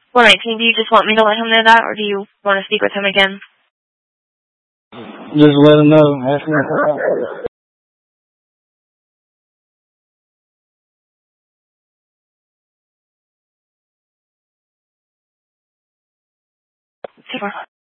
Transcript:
419, do you just want me to let him know that, or do you want to speak with him again? Just let him know. Ask him. Super.